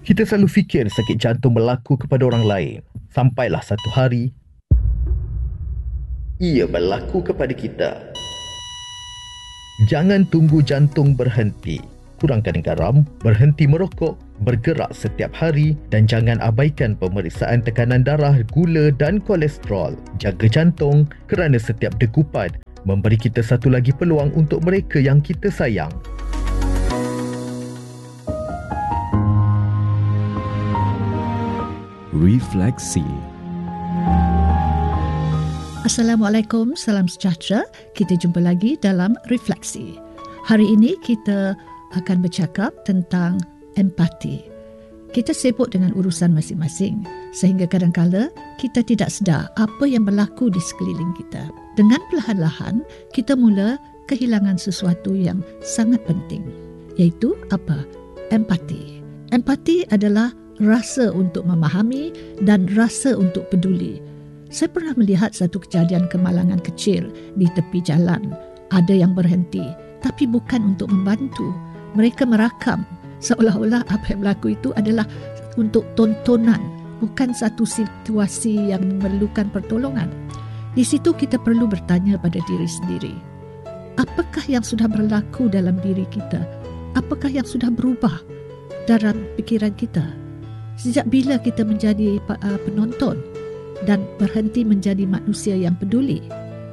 Kita selalu fikir sakit jantung berlaku kepada orang lain. Sampailah satu hari, ia berlaku kepada kita. Jangan tunggu jantung berhenti. Kurangkan garam, berhenti merokok, bergerak setiap hari dan jangan abaikan pemeriksaan tekanan darah, gula dan kolesterol. Jaga jantung kerana setiap degupan memberi kita satu lagi peluang untuk mereka yang kita sayang. Refleksi. Assalamualaikum, salam sejahtera. Kita jumpa lagi dalam Refleksi. Hari ini kita akan bercakap tentang empati. Kita sibuk dengan urusan masing-masing sehingga kadang-kala kita tidak sedar apa yang berlaku di sekeliling kita. Dengan perlahan-lahan kita mula kehilangan sesuatu yang sangat penting, iaitu apa? Empati. Empati adalah rasa untuk memahami dan rasa untuk peduli. Saya pernah melihat satu kejadian kemalangan kecil di tepi jalan. Ada yang berhenti, tapi bukan untuk membantu. Mereka merakam seolah-olah apa yang berlaku itu adalah untuk tontonan, bukan satu situasi yang memerlukan pertolongan. Di situ kita perlu bertanya pada diri sendiri, apakah yang sudah berlaku dalam diri kita? Apakah yang sudah berubah dalam pikiran kita? Sejak bila kita menjadi penonton dan berhenti menjadi manusia yang peduli?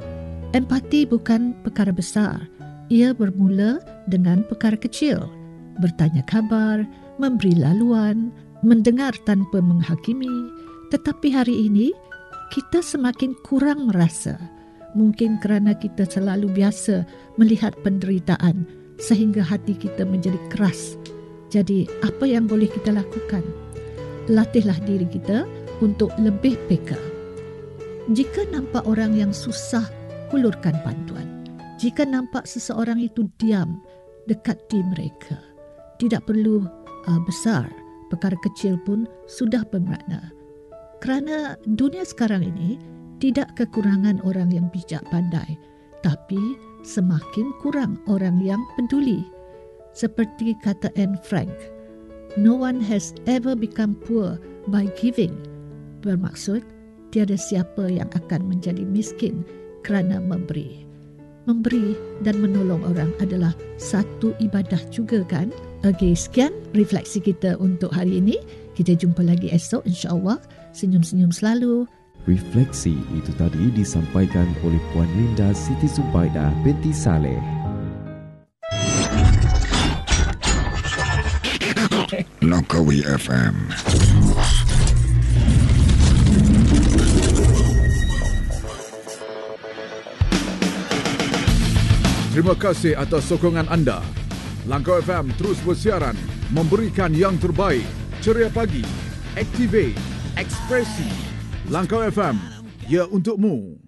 Empati bukan perkara besar. Ia bermula dengan perkara kecil. Bertanya khabar, memberi laluan, mendengar tanpa menghakimi. Tetapi hari ini, kita semakin kurang merasa. Mungkin kerana kita selalu biasa melihat penderitaan sehingga hati kita menjadi keras. Jadi, apa yang boleh kita lakukan? Latihlah diri kita untuk lebih peka. Jika nampak orang yang susah, hulurkan bantuan. Jika nampak seseorang itu diam, dekati mereka. Tidak perlu besar, perkara kecil pun sudah bermakna. Kerana dunia sekarang ini tidak kekurangan orang yang bijak pandai, tapi semakin kurang orang yang peduli. Seperti kata Anne Frank, "No one has ever become poor by giving." Bermaksud, tiada siapa yang akan menjadi miskin kerana memberi. Memberi dan menolong orang adalah satu ibadah juga, kan? Okey, sekian refleksi kita untuk hari ini. Kita jumpa lagi esok, insya-Allah. Senyum-senyum selalu. Refleksi itu tadi disampaikan oleh Puan Linda Siti Zubaida binti Saleh. Langkawi FM. Terima kasih atas sokongan anda. Langkawi FM terus bersiaran, memberikan yang terbaik. Ceria pagi, Activate, Ekspresi. Langkawi FM, ya untukmu.